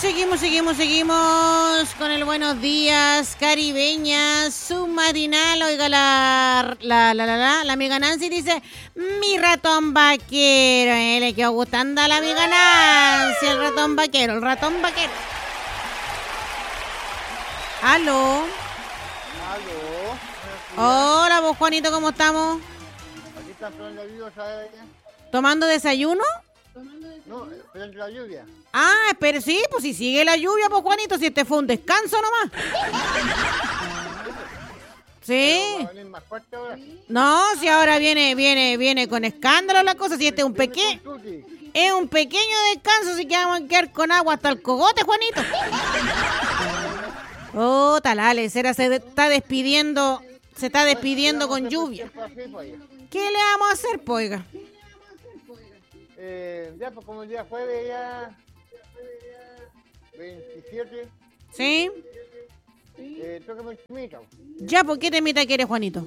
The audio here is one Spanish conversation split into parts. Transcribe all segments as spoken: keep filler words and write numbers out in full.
seguimos, seguimos, seguimos con el buenos días, caribeña, submarinal. Oiga, la, la, la, la, la, la amiga Nancy dice, mi ratón vaquero, eh, le quedó gustando a la amiga Nancy, el ratón vaquero, el ratón vaquero. Aló. Aló. Hola, vos Juanito, ¿cómo estamos? Aquí están tomando lluvia, ¿sabes? ¿Tomando desayuno? No, esperando la lluvia. Ah, pero sí, pues si sigue la lluvia, pues Juanito, si este fue un descanso nomás. Sí. ¿Va a venir más fuerte ahora? No, si ahora viene, viene, viene con escándalo la cosa, si este es un pequeño, es un pequeño descanso, si que vamos a quedar con agua hasta el cogote, Juanito. Oh, talale, Cera se está despidiendo, se está despidiendo con lluvia. ¿Qué le vamos a hacer, poiga? Eh, ya, pues como el día jueves ya veintisiete. ¿Sí? Eh, tócame un temita. Ya, ¿por qué temita quieres, Juanito?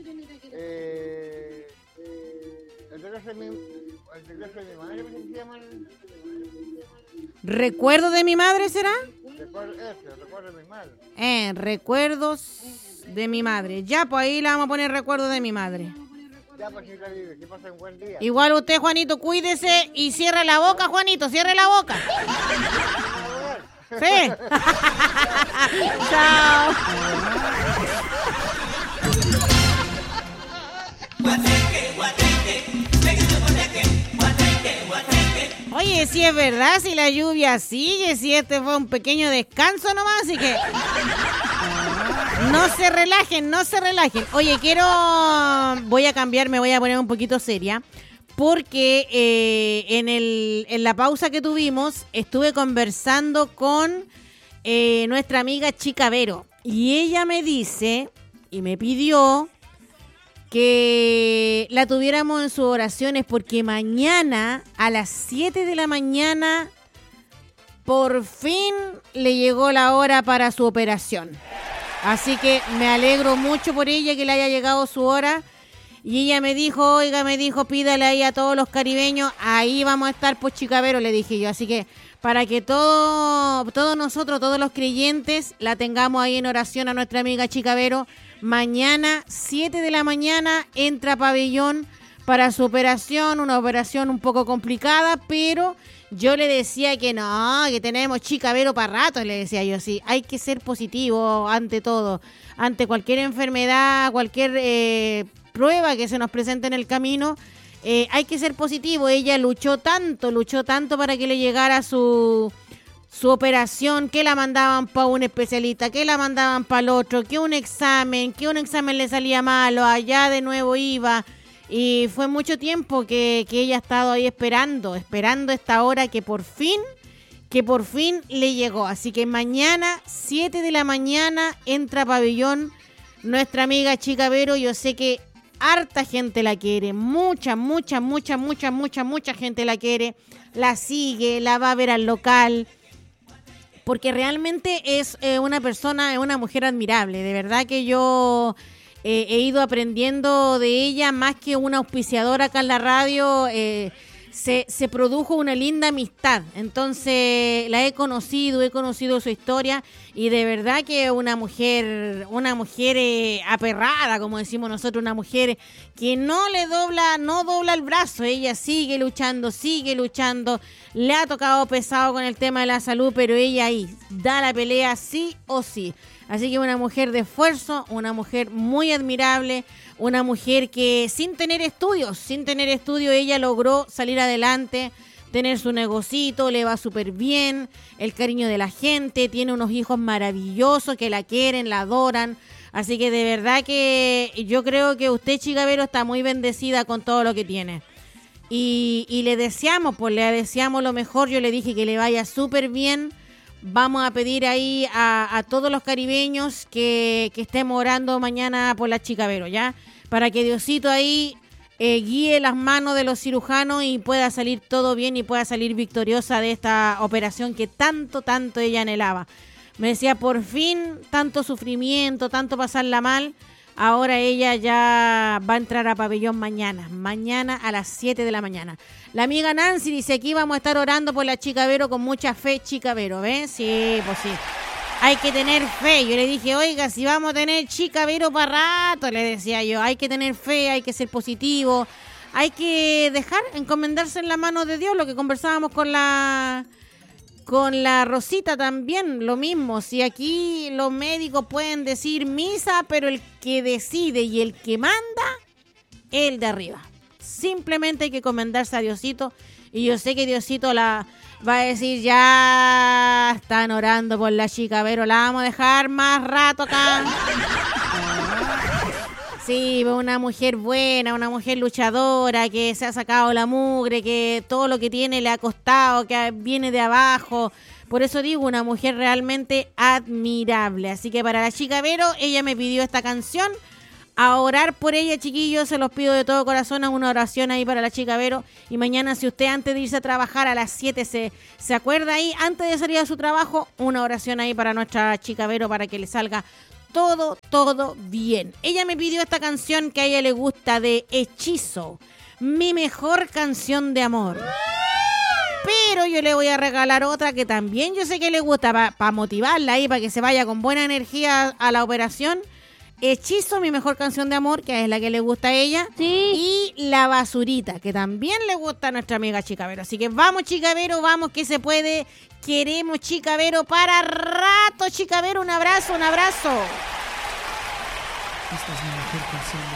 Eh, el regreso de mi, el regreso de mi madre, ¿cómo se llama? ¿Recuerdo de mi madre será? Recuerdo, eso, recuerdo de mi madre. Eh, recuerdos de mi madre. Ya, pues ahí le vamos a poner recuerdos de mi madre. Ya, pues, señorita Vive, que pase un buen día. Igual usted, Juanito, cuídese y cierre la boca, Juanito, cierre la boca. Sí. Chao. Oye, si es verdad, si la lluvia sigue, si este fue un pequeño descanso nomás, así que no se relajen, no se relajen. Oye, quiero, voy a cambiar, me voy a poner un poquito seria, porque eh, en, el, en la pausa que tuvimos estuve conversando con eh, nuestra amiga Chica Vero, y ella me dice, y me pidió que la tuviéramos en sus oraciones porque mañana a las siete de la mañana por fin le llegó la hora para su operación. Así que me alegro mucho por ella que le haya llegado su hora. Y ella me dijo, oiga, me dijo, pídale ahí a todos los caribeños, ahí vamos a estar por Chica Vero, le dije yo. Así que para que todo, todos nosotros, todos los creyentes, la tengamos ahí en oración a nuestra amiga Chica Vero. Mañana, siete de la mañana, entra a Pabellón para su operación, una operación un poco complicada, pero yo le decía que no, que tenemos Chica Vero para rato, le decía yo, sí, hay que ser positivo ante todo, ante cualquier enfermedad, cualquier eh, prueba que se nos presente en el camino, eh, hay que ser positivo. Ella luchó tanto, luchó tanto para que le llegara su... su operación, que la mandaban para un especialista, que la mandaban para el otro, que un examen, que un examen le salía malo, allá de nuevo iba. Y fue mucho tiempo que, que ella ha estado ahí esperando, esperando esta hora que por fin, que por fin le llegó. Así que mañana, siete de la mañana, entra a Pabellón nuestra amiga Chica Vero. Yo sé que harta gente la quiere, mucha, mucha, mucha, mucha, mucha, mucha gente la quiere, la sigue, la va a ver al local, porque realmente es eh, una persona, es una mujer admirable. De verdad que yo eh, he ido aprendiendo de ella más que una auspiciadora acá en la radio. Eh, se, se produjo una linda amistad. Entonces la he conocido, he conocido su historia y de verdad que una mujer, una mujer eh, aperrada, como decimos nosotros, una mujer que no le dobla, no dobla el brazo. Ella sigue luchando, sigue luchando. Le ha tocado pesado con el tema de la salud, pero ella ahí da la pelea sí o sí. Así que una mujer de esfuerzo, una mujer muy admirable, una mujer que sin tener estudios, sin tener estudios, ella logró salir adelante, tener su negocito, le va súper bien, el cariño de la gente, tiene unos hijos maravillosos que la quieren, la adoran. Así que de verdad que yo creo que usted, Chica Vero, está muy bendecida con todo lo que tiene. Y, y le deseamos, pues le deseamos lo mejor. Yo le dije que le vaya súper bien. Vamos a pedir ahí a, a todos los caribeños que, que estemos orando mañana por la Chica Vero, ¿ya? Para que Diosito ahí eh, guíe las manos de los cirujanos y pueda salir todo bien y pueda salir victoriosa de esta operación que tanto, tanto ella anhelaba. Me decía, por fin, tanto sufrimiento, tanto pasarla mal, Ahora ella ya va a entrar a pabellón mañana, mañana a las siete de la mañana. La amiga Nancy dice, aquí vamos a estar orando por la chica Vero con mucha fe, chica Vero, ¿ves? Sí, pues sí. Hay que tener fe. Yo le dije, oiga, si vamos a tener chica Vero para rato, le decía yo, hay que tener fe, hay que ser positivo, hay que dejar, encomendarse en la mano de Dios, lo que conversábamos con la... Con la Rosita también, lo mismo. Si aquí los médicos pueden decir misa, pero el que decide y el que manda, el de arriba. Simplemente hay que encomendarse a Diosito. Y yo sé que Diosito la va a decir, ya están orando por la chica Vero, la vamos a dejar más rato acá. Sí, una mujer buena, una mujer luchadora, que se ha sacado la mugre, que todo lo que tiene le ha costado, que viene de abajo. Por eso digo, una mujer realmente admirable. Así que para la chica Vero, ella me pidió esta canción. A orar por ella, chiquillos, se los pido de todo corazón, a una oración ahí para la chica Vero. Y mañana, si usted antes de irse a trabajar a las siete se, se acuerda ahí, antes de salir a su trabajo, una oración ahí para nuestra chica Vero, para que le salga todo, todo bien. Ella me pidió esta canción que a ella le gusta, de Hechizo, mi mejor canción de amor. Pero yo le voy a regalar otra que también yo sé que le gusta, para pa motivarla ahí, para que se vaya con buena energía a la operación. Hechizo, mi mejor canción de amor, que es la que le gusta a ella. Sí. Y La Basurita, que también le gusta a nuestra amiga Chica Vero. Así que vamos, Chica Vero, vamos que se puede. Queremos, Chica Vero, para rato, Chica Vero. Un abrazo, un abrazo. Esta es mi mejor canción de